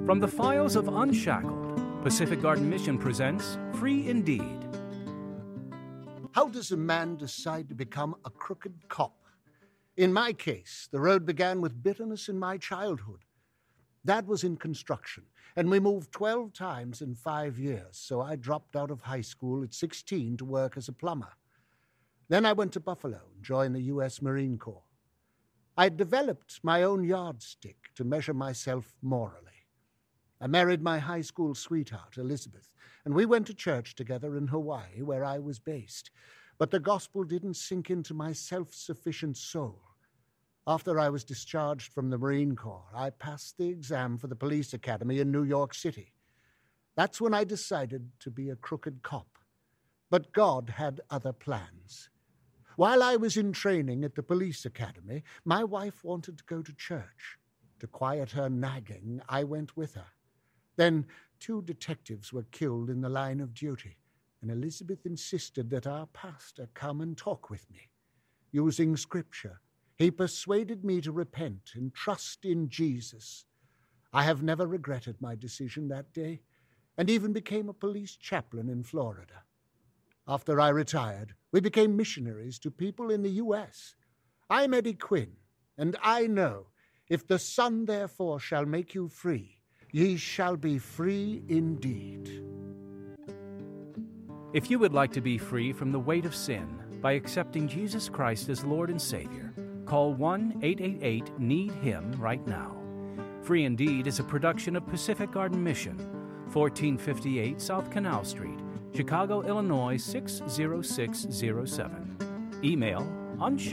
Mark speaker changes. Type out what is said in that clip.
Speaker 1: From the files of Unshackled, Pacific Garden Mission presents Free Indeed.
Speaker 2: How does a man decide to become a crooked cop? In my case, the road began with bitterness in my childhood. Dad was in construction, and we moved 12 times in 5 years, so I dropped out of high school at 16 to work as a plumber. Then I went to Buffalo and joined the U.S. Marine Corps. I developed my own yardstick to measure myself morally. I married my high school sweetheart, Elizabeth, and we went to church together in Hawaii, where I was based. But the gospel didn't sink into my self-sufficient soul. After I was discharged from the Marine Corps, I passed the exam for the police academy in New York City. That's when I decided to be a crooked cop. But God had other plans. While I was in training at the police academy, my wife wanted to go to church. To quiet her nagging, I went with her. Then 2 detectives were killed in the line of duty, and Elizabeth insisted that our pastor come and talk with me. Using scripture, he persuaded me to repent and trust in Jesus. I have never regretted my decision that day, and even became a police chaplain in Florida. After I retired, we became missionaries to people in the U.S. I'm Eddie Quinn, and I know, if the Son therefore shall make you free, ye shall be free indeed.
Speaker 1: If you would like to be free from the weight of sin by accepting Jesus Christ as Lord and Savior, call 1-888-NEED-HIM right now. Free Indeed is a production of Pacific Garden Mission, 1458 South Canal Street, Chicago, Illinois 60607. Email